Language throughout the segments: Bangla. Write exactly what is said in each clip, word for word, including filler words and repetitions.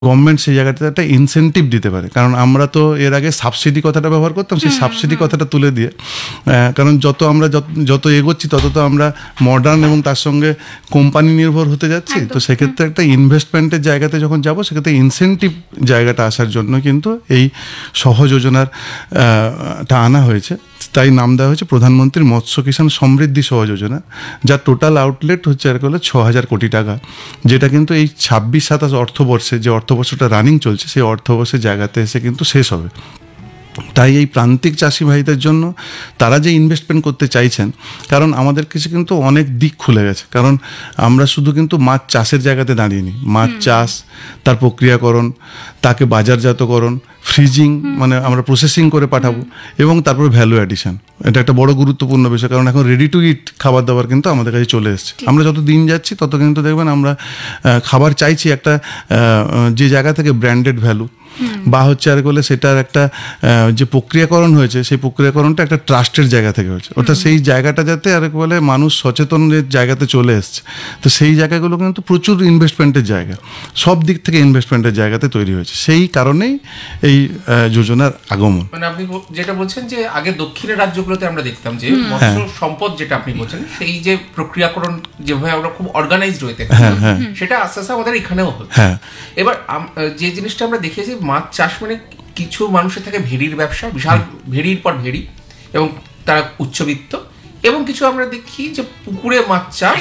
গভর্নমেন্ট সেই জায়গাটাতে একটা ইনসেন্টিভ দিতে পারে। কারণ আমরা তো এর আগে সাবসিডি কথাটা ব্যবহার করতাম, সেই সাবসিডি কথাটা তুলে দিয়ে, কারণ যত আমরা যত এগোচ্ছি তত তো আমরা মডার্ন এবং তার সঙ্গে কোম্পানি নির্ভর হতে যাচ্ছি। তো সেক্ষেত্রে একটা ইনভেস্টমেন্টের জায়গাতে যখন যাব, সেক্ষেত্রে ইনসেন্টিভ জায়গাটা আসার জন্য কিন্তু এই সহযোজনার টা আনা হয়েছে। তাই নাম দেওয়া হয়েছে প্রধানমন্ত্রী মৎস্য কিষাণ সমৃদ্ধি সহযোজনা, যার টোটাল আউটলেট হচ্ছে আর হলো ছ হাজার কোটি টাকা, যেটা কিন্তু এই ছাব্বিশ সাতাশ অর্থবর্ষে, যে অর্থবর্ষটা রানিং চলছে, সেই অর্থবর্ষের জায়গাতে এসে কিন্তু শেষ হবে। তাই এই প্রান্তিক চাষি ভাইদের জন্য তারা যে ইনভেস্টমেন্ট করতে চাইছেন, কারণ আমাদের কাছে কিন্তু অনেক দিক খুলে গেছে। কারণ আমরা শুধু কিন্তু মাছ চাষের জায়গাতে দাঁড়িয়ে নি, মাছ চাষ, তার প্রক্রিয়াকরণ, তাকে বাজারজাতকরণ, ফ্রিজিং মানে আমরা প্রসেসিং করে পাঠাবো, এবং তারপরে ভ্যালু অ্যাডিশন। এটা একটা বড় গুরুত্বপূর্ণ বিষয়, কারণ এখন রেডি টু ইট খাবার দাবার কিন্তু আমাদের কাছে চলে এসছে। আমরা যত দিন যাচ্ছি তত কিন্তু দেখবেন আমরা খাবার চাইছি একটা যে জায়গা থেকে ব্র্যান্ডেড ভ্যালু, বা হচ্ছে আর বলে সেটার একটা যে প্রক্রিয়াকরণ হয়েছে, সেই প্রক্রিয়াকরণটা একটা ট্রাস্টের জায়গা থেকে হয়েছে। অর্থাৎ সেই জায়গাটা যাতে আর বলে মানুষ সচেতনের জায়গাতে চলে এসছে। তো সেই জায়গাগুলো কিন্তু প্রচুর ইনভেস্টমেন্টের জায়গা, সব দিক থেকে ইনভেস্টমেন্টের জায়গাতে তৈরি হয়েছে। সেই কারণেই এই যোজনার আগমন। মানে আপনি যেটা বলছেন যে আগে দক্ষিণের রাজ্যগুলোতে আমরা দেখতাম যে মৎস্য সম্পদ যেটা আপনি বলছেন, সেই যে প্রক্রিয়াকরণ যেভাবে আমরা খুব অর্গানাইজড হইতে, সেটা আস্তে আস্তে আমাদের এখানেও হচ্ছে। এবার যে জিনিসটা আমরা দেখেছি, মাছ চাষ মানে কিছু মানুষের থেকে ভেড়ির ব্যবসা, বিশাল ভেড়ির পর ভেড়ি, এবং তারা উচ্চবিত্ত, এবং কিছু আমরা দেখি যে পুকুরে মাছ চাষ,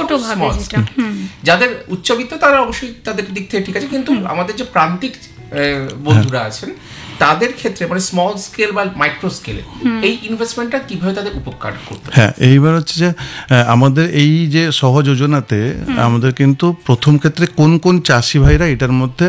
যাদের উচ্চবিত্ত তারা অবশ্যই তাদের দিক থেকে ঠিক আছে, কিন্তু আমাদের যে প্রান্তিক বন্ধুরা আছেন তাদের ক্ষেত্রে মানে স্মল স্কেল বা মাইক্রো স্কেলে এই ইনভেস্টমেন্টটা কিভাবে তাদের উপকার করতে? হ্যাঁ, এইবার হচ্ছে যে আমাদের এই যে সহযোজনাতে আমাদের কিন্তু প্রথম ক্ষেত্রে কোন কোন চাষি ভাইরা এটার মধ্যে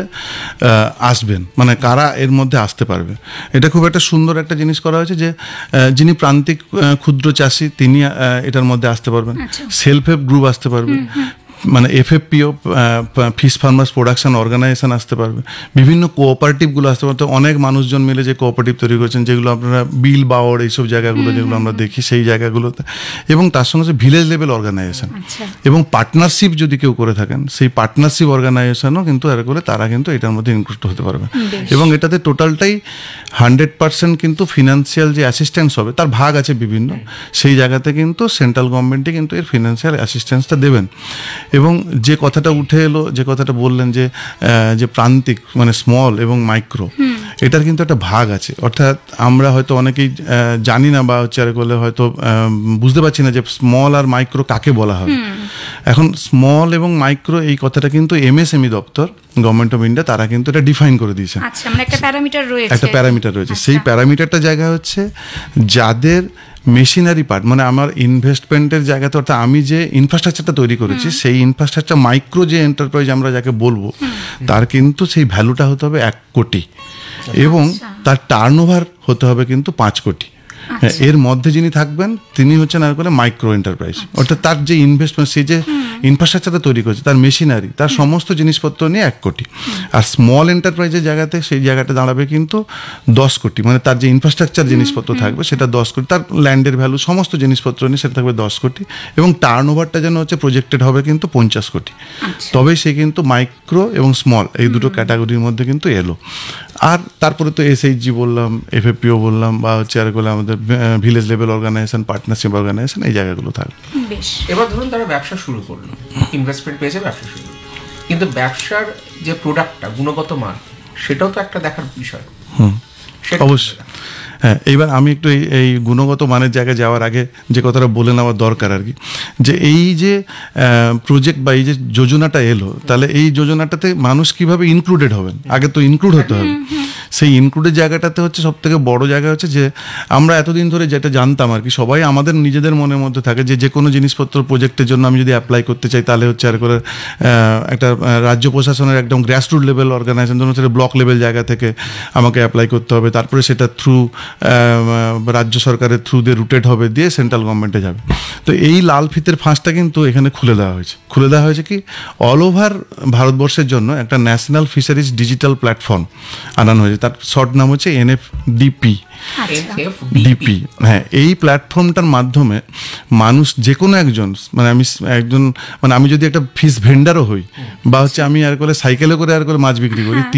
আসবেন, মানে কারা এর মধ্যে আসতে পারবে, এটা খুব একটা সুন্দর একটা জিনিস করা হয়েছে। যে যিনি প্রান্তিক ক্ষুদ্র চাষি তিনি এটার মধ্যে আসতে পারবেন, সেলফ হেল্প গ্রুপ আসতে পারবে, মানে এফএফপিও ফিশ ফার্মার্স প্রোডাকশন অর্গানাইজেশন আসতে পারবে, বিভিন্ন কোঅপারেটিভগুলো আসতে পারবে। অনেক মানুষজন মিলে যে কোঅপারেটিভ তৈরি করেছেন, যেগুলো আপনারা বিল বাওয়ার এইসব জায়গাগুলো যেগুলো আমরা দেখি, সেই জায়গাগুলোতে, এবং তার সঙ্গে সঙ্গে ভিলেজ লেভেল অর্গানাইজেশন এবং পার্টনারশিপ যদি কেউ করে থাকেন, সেই পার্টনারশিপ অর্গানাইজেশনও কিন্তু এর করে তারা কিন্তু এটার মধ্যে ইনক্লুড হতে পারবে। এবং এটাতে টোটালটাই হান্ড্রেড পার্সেন্ট কিন্তু ফিনান্সিয়াল যে অ্যাসিস্ট্যান্স হবে, তার ভাগ আছে বিভিন্ন, সেই জায়গাতে কিন্তু সেন্ট্রাল গভর্নমেন্টই কিন্তু এর ফিনান্সিয়াল অ্যাসিস্ট্যান্সটা দেবেন। এবং যে কথাটা উঠে এলো, যে কথাটা বললেন যে যে প্রান্তিক মানে স্মল এবং মাইক্রো, এটার কিন্তু একটা ভাগ আছে। অর্থাৎ আমরা হয়তো অনেকেই জানি না, বা হচ্ছে আর বলে হয়তো বুঝতে পারছি না যে স্মল আর মাইক্রো কাকে বলা হয়। এখন স্মল এবং মাইক্রো এই কথাটা কিন্তু এমএসএমই দপ্তর, গভর্নমেন্ট অফ ইন্ডিয়া, তারা কিন্তু এটা ডিফাইন করে দিয়েছেন। একটা প্যারামিটার রয়েছে, একটা প্যারামিটার রয়েছে। সেই প্যারামিটারটা জায়গা হচ্ছে যাদের মেশিনারি পার্ট, মানে আমার ইনভেস্টমেন্টের জায়গাতে, অর্থাৎ আমি যে ইনফ্রাস্ট্রাকচারটা তৈরি করেছি, সেই ইনফ্রাস্ট্রাকচার মাইক্রো যে এন্টারপ্রাইজ আমরা যাকে বলবো, তার কিন্তু সেই ভ্যালুটা হতে হবে এক কোটি, এবং তার টার্ন ওভার হতে হবে কিন্তু পাঁচ কোটি। এর মধ্যে যিনি থাকবেন তিনি হচ্ছেন আর বলে মাইক্রো এন্টারপ্রাইজ। অর্থাৎ তার যে ইনভেস্টমেন্ট, সেই যে ইনফ্রাস্ট্রাকচারটা তৈরি করেছে, তার মেশিনারি, তার সমস্ত জিনিসপত্র নিয়ে এক কোটি। আর স্মল এন্টারপ্রাইজের জায়গাতে সেই জায়গাটা দাঁড়াবে কিন্তু দশ কোটি, মানে তার যে ইনফ্রাস্ট্রাকচার জিনিসপত্র থাকবে সেটা দশ কোটি, তার ল্যান্ডের ভ্যালু সমস্ত জিনিসপত্র নিয়ে সেটা থাকবে দশ কোটি, এবং টার্ন ওভারটা যেন হচ্ছে প্রজেক্টেড হবে কিন্তু পঞ্চাশ কোটি। তবেই সে কিন্তু মাইক্রো এবং স্মল এই দুটো ক্যাটাগরির মধ্যে কিন্তু এলো। আর তারপরে তো এসএইচজি বললাম, এফএফপিও বললাম, বা হচ্ছে আর বলে আমাদের village level organisation, partnership organisation, এই জায়গাগুলো থাকবে। এবার ধরুন তারা ব্যবসা শুরু করলো, ইনভেস্টমেন্ট পেয়েছে, ব্যবসা শুরু করলো, কিন্তু ব্যবসার যে প্রোডাক্টটা, গুণগত মান, সেটাও তো একটা দেখার বিষয়। হুম, অবশ্যই। হ্যাঁ, এইবার আমি একটু এই এই গুণগত মানের জায়গায় যাওয়ার আগে যে কথাটা বলে নেওয়ার দরকার আর কি, যে এই যে প্রজেক্ট বা এই যে যোজনাটা এলো, তাহলে এই যোজনাটাতে মানুষ কিভাবে ইনক্লুডেড হবেন, আগে তো ইনক্লুড হতে হবে। সেই ইনক্লুডের জায়গাটাতে হচ্ছে সব থেকে বড় জায়গা হচ্ছে যে আমরা এতদিন ধরে যেটা জানতাম আর কি, সবাই আমাদের নিজেদের মনের মধ্যে থাকে যে যে কোনো জিনিসপত্র প্রজেক্টের জন্য আমি যদি অ্যাপ্লাই করতে চাই, তাহলে হচ্ছে আর করে একটা রাজ্য প্রশাসনের একদম গ্রাসরুট লেভেল অর্গানাইজেশন, সেটা ব্লক লেভেল জায়গা থেকে আমাকে অ্যাপ্লাই করতে হবে, তারপরে সেটা থ্রু রাজ্য সরকারের থ্রু দিয়ে রুটেড হবে, দিয়ে সেন্ট্রাল গভর্নমেন্টে যাবে। তো এই লাল ফিতের ফাঁসটা কিন্তু এখানে খুলে দেওয়া হয়েছে। খুলে দেওয়া হয়েছে কি, অল ওভার ভারতবর্ষের জন্য একটা ন্যাশনাল ফিশারিজ ডিজিটাল প্ল্যাটফর্ম আনানো হয়েছে। তার শর্ট নাম হচ্ছে এনএফডিপি। আচ্ছা। ডিপি, হ্যাঁ। এই প্ল্যাটফর্মটার মাধ্যমে মানুষ যে কোনো একজন, মানে আমি একজন, মানে আমি যদি একটা ফিশ ভেন্ডারও হই বা হচ্ছে আমি আর করে সাইকেলে করে আর করে মাছ বিক্রি করি,